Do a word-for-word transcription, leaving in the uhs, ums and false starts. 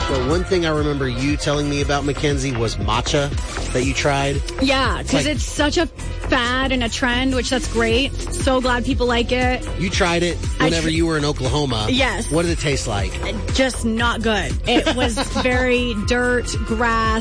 The one thing I remember you telling me about Mackenzie was matcha that you tried. Yeah, because like- it's such a fad and a trend, which that's great. So glad people like it. You tried it whenever tr- you were in Oklahoma. Yes. What did it taste like? Just not good. It was very dirt, grass.